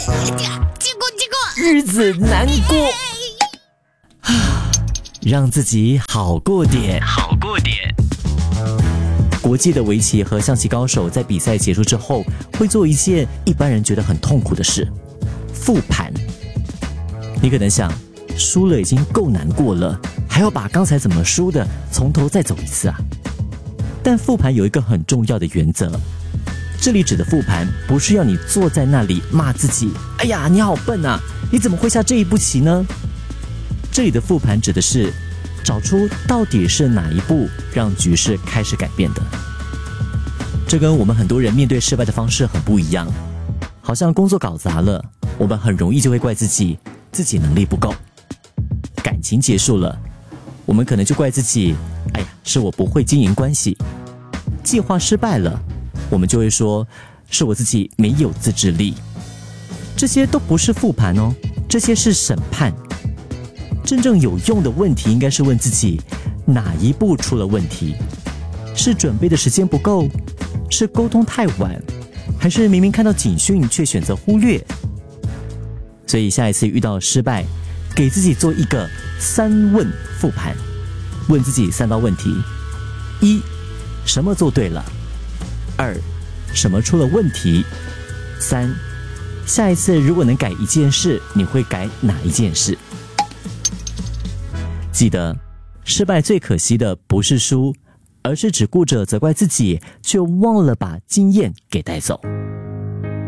结果日子难过，让自己好过点。国际的围棋和象棋高手在比赛结束之后，会做一件一般人觉得很痛苦的事——复盘。你可能想，输了已经够难过了，还要把刚才怎么输的从头再走一次啊？但复盘有一个很重要的原则，这里指的复盘不是要你坐在那里骂自己，哎呀，你好笨啊，你怎么会下这一步棋呢？这里的复盘指的是找出到底是哪一步让局势开始改变的。这跟我们很多人面对失败的方式很不一样，好像工作搞砸了，我们很容易就会怪自己能力不够；感情结束了，我们可能就怪自己，哎呀，是我不会经营关系；计划失败了，我们就会说是我自己没有自制力。这些都不是复盘哦，这些是审判。真正有用的问题应该是问自己，哪一步出了问题？是准备的时间不够？是沟通太晚？还是明明看到警讯却选择忽略？所以下一次遇到失败，给自己做一个3问复盘，问自己3道问题： 1. 什么做对了？ 2. 什么出了问题？ 3. 下一次如果能改一件事，你会改哪一件事？记得，失败最可惜的不是输，而是只顾着责怪自己，却忘了把经验给带走。